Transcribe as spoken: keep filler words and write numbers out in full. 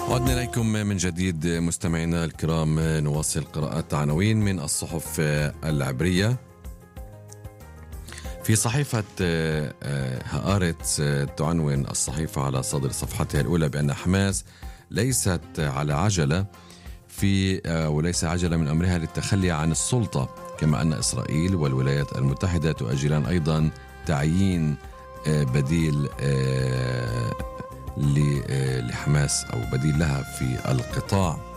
عدنا إليكم من جديد مستمعينا الكرام، نواصل قراءة عناوين من الصحف العبرية. في صحيفة هآرتس تعنون الصحيفة على صدر صفحتها الأولى بأن حماس ليست على عجلة في وليس عجلة من أمرها للتخلي عن السلطة، كما أن إسرائيل والولايات المتحدة تؤجلان أيضا تعيين بديل لحماس أو بديل لها في القطاع.